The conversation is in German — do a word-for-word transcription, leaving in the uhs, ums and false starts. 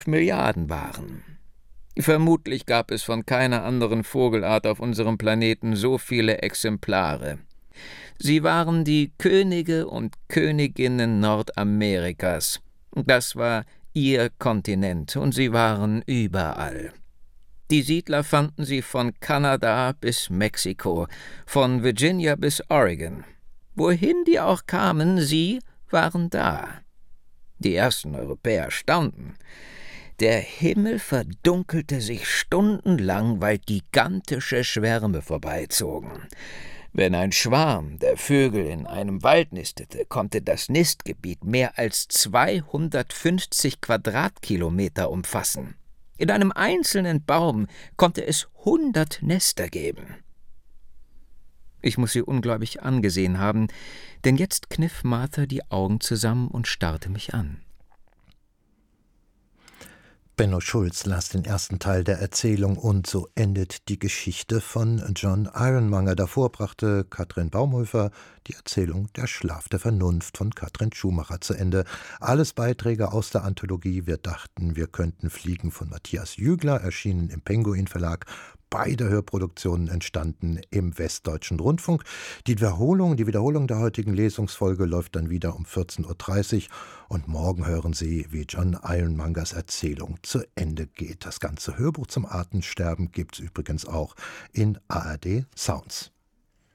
Milliarden waren. Vermutlich gab es von keiner anderen Vogelart auf unserem Planeten so viele Exemplare. Sie waren die Könige und Königinnen Nordamerikas. Das war ihr Kontinent, und sie waren überall. Die Siedler fanden sie von Kanada bis Mexiko, von Virginia bis Oregon. Wohin die auch kamen, sie waren da. Die ersten Europäer staunten. Der Himmel verdunkelte sich stundenlang, weil gigantische Schwärme vorbeizogen. Wenn ein Schwarm der Vögel in einem Wald nistete, konnte das Nistgebiet mehr als zweihundertfünfzig Quadratkilometer umfassen. In einem einzelnen Baum konnte es hundert Nester geben. Ich muss sie ungläubig angesehen haben, denn jetzt kniff Martha die Augen zusammen und starrte mich an. Benno Schulz las den ersten Teil der Erzählung und so endet die Geschichte von John Ironmonger. Davor brachte Katrin Baumhöfer die Erzählung Der Schlaf der Vernunft von Katrin Schumacher zu Ende. Alles Beiträge aus der Anthologie Wir dachten, wir könnten fliegen von Matthias Jügler, erschienen im Penguin Verlag. Beide Hörproduktionen entstanden im Westdeutschen Rundfunk. Die Wiederholung, die Wiederholung der heutigen Lesungsfolge läuft dann wieder um vierzehn Uhr dreißig und morgen hören Sie, wie John Ironmongers Erzählung zu Ende geht. Das ganze Hörbuch zum Artensterben gibt es übrigens auch in A R D Sounds.